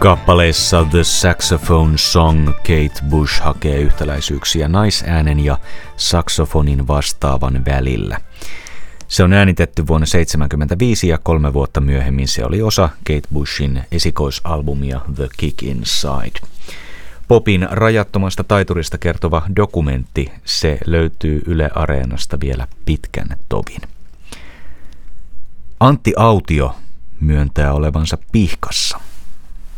Kappaleissa The Saxophone Song Kate Bush hakee yhtäläisyyksiä naisäänen ja saksofonin vastaavan välillä. Se on äänitetty vuonna 1975 ja 3 vuotta myöhemmin se oli osa Kate Bushin esikoisalbumia The Kick Inside. Popin rajattomasta taiturista kertova dokumentti, se löytyy Yle Areenasta vielä pitkän tovin. Antti Autio myöntää olevansa pihkassa.